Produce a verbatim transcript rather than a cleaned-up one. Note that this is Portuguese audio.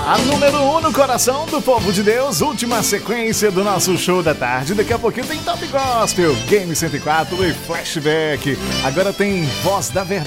A número um no coração do povo de Deus, última sequência do nosso show da tarde. Daqui a pouquinho tem Top Gospel, Game cento e quatro e Flashback. Agora tem Voz da Verdade.